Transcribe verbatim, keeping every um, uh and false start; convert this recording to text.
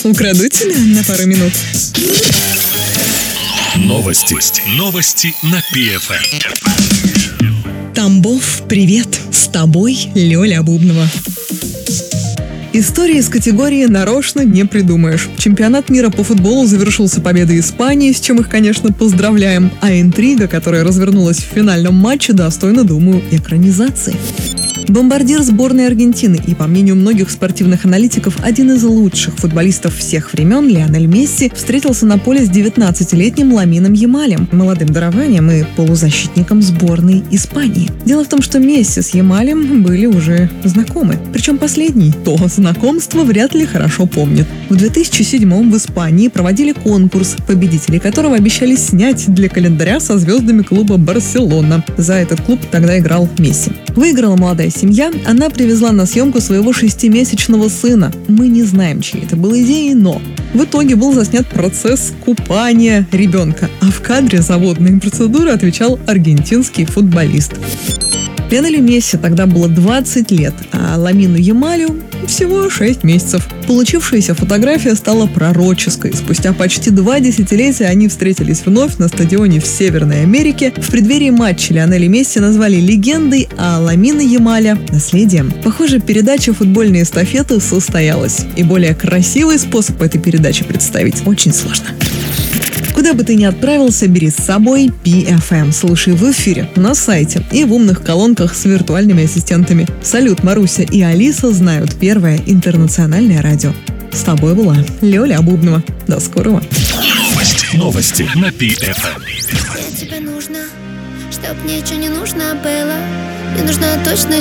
Украду тебя на пару минут. Новости. Новости на Пи Эф Эм. Тамбов, привет! С тобой Лёля Бубнова. Истории из категории «нарочно не придумаешь». Чемпионат мира по футболу завершился победой Испании, с чем их, конечно, поздравляем. А интрига, которая развернулась в финальном матче, достойна, думаю, экранизации. Бомбардир сборной Аргентины и, по мнению многих спортивных аналитиков, один из лучших футболистов всех времен Лионель Месси встретился на поле с девятнадцатилетним Ламином Ямалем, молодым дарованием и полузащитником сборной Испании. Дело в том, что Месси с Ямалем были уже знакомы. Причем последний то знакомство вряд ли хорошо помнит. В две тысячи седьмом в Испании проводили конкурс, победителей которого обещали снять для календаря со звездами клуба «Барселона». За этот клуб тогда играл Месси. Выиграла молодая семья, она привезла на съемку своего шестимесячного сына. Мы не знаем, чьей это был идеей, но в итоге был заснят процесс купания ребенка, а в кадре за водные процедуры отвечал аргентинский футболист. Лионелю Месси тогда было двадцать лет, а Ламину Ямалю всего шесть месяцев. Получившаяся фотография стала пророческой. Спустя почти два десятилетия они встретились вновь на стадионе в Северной Америке. В преддверии матча Лионеля Месси назвали легендой, а Ламина Ямаля – наследием. Похоже, передача футбольной эстафеты состоялась. И более красивый способ этой передачи представить очень сложно. Куда бы ты ни отправился, бери с собой Пи Эф Эм. Слушай в эфире, на сайте и в умных колонках с виртуальными ассистентами. Салют, Маруся и Алиса знают первое интернациональное радио. С тобой была Лёля Бубнова. До скорого. Новости. Новости на Пи Эф Эм. Мне тебе нужно, чтоб ничего не нужно было. Мне нужна точно